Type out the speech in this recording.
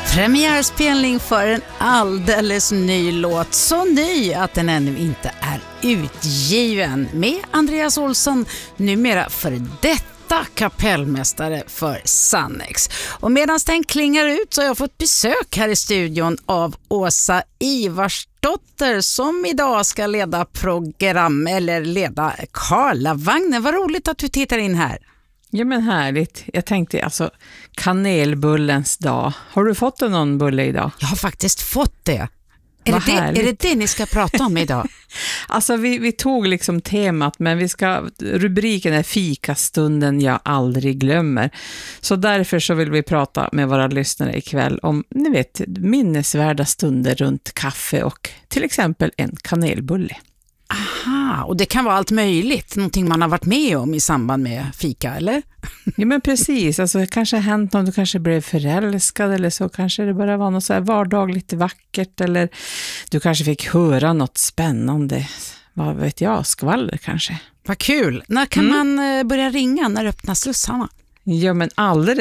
Premiärspelning för en alldeles ny låt. Så ny att den ännu inte är utgiven. Med Andreas Olsson, numera för detta kapellmästare för Sannex. Och medan den klingar ut så har jag fått besök här i studion av Åsa Ivarsdotter som idag ska leda program eller leda Karlavagnen. Vad roligt att du tittar in här. Ja men härligt. Jag tänkte alltså kanelbullens dag. Har du fått någon bulle idag? Jag har faktiskt fått det. Är det det ni ska prata om idag? Alltså vi tog liksom temat, men rubriken är fikastunden jag aldrig glömmer. Så därför så vill vi prata med våra lyssnare ikväll om, ni vet, minnesvärda stunder runt kaffe och till exempel en kanelbulle. Aha, och det kan vara allt möjligt, någonting man har varit med om i samband med fika, eller? Ja men precis, alltså det kanske har hänt något, du kanske blev förälskad eller så, kanske det bara var något så här vardagligt vackert, eller du kanske fick höra något spännande, vad vet jag, skvaller kanske. Vad kul, när kan man börja ringa, när öppnas slussarna? Ja men alldeles